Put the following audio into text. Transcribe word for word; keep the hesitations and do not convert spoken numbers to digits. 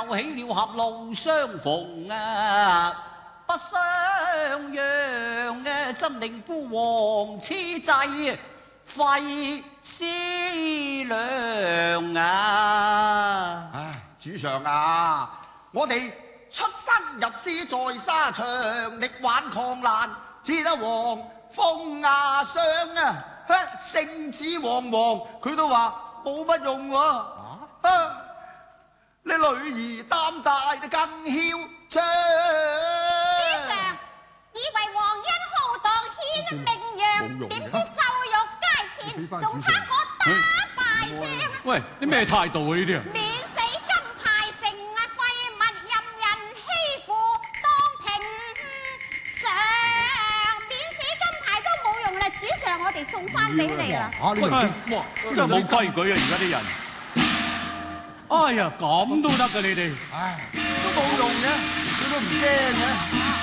又起了狹路相逢啊，不相讓啊，真令孤王此際費思量啊！ 唉，主上啊，我哋出生入死在沙場，力挽狂瀾，只得皇封牙相啊！聖旨皇皇，佢都話冇乜用喎、啊。啊，你女兒擔大，你更囂張。 主上以為皇恩浩蕩顯名揚，點知受辱街前，仲差我打敗仗。 喂，啲咩態度啊呢啲啊？ 免死金牌成啊廢物，任人欺負當平常。免死金牌都冇用啦，主上我哋送翻俾你啦。 喂，哇，真係冇規矩啊！而家啲人，哎呀，咁都得㗎你哋？ 唉，都冇用嘅，佢都唔驚嘅。